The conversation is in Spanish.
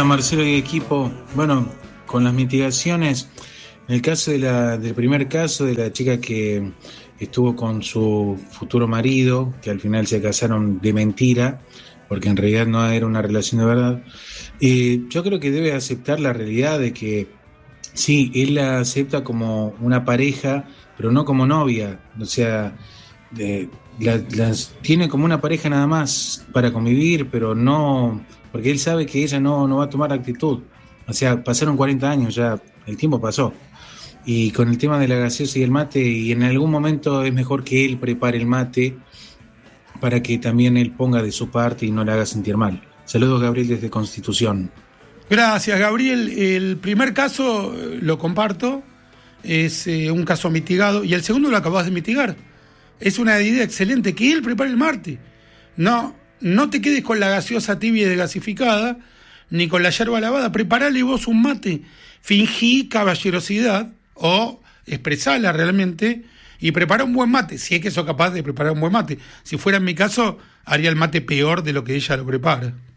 Hola Marcelo y equipo. Bueno, con las mitigaciones, en el caso del primer caso de la chica que estuvo con su futuro marido, que al final se casaron de mentira, porque en realidad no era una relación de verdad, yo creo que debe aceptar la realidad de que sí, él la acepta como una pareja, pero no como novia. O sea, las tiene como una pareja nada más para convivir, pero no, porque él sabe que ella no va a tomar actitud. O sea, pasaron 40 años ya, el tiempo pasó. Y con el tema de la gaseosa y el mate, y en algún momento es mejor que él prepare el mate para que también él ponga de su parte y no le haga sentir mal. Saludos, Gabriel, desde Constitución. Gracias, Gabriel. El primer caso lo comparto, es un caso mitigado, y el segundo lo acabas de mitigar. Es una idea excelente, que él prepare el mate. No te quedes con la gaseosa tibia y desgasificada, ni con la yerba lavada. Preparale vos un mate. Fingí caballerosidad o expresala realmente y prepara un buen mate, si es que sos capaz de preparar un buen mate. Si fuera en mi caso, haría el mate peor de lo que ella lo prepara.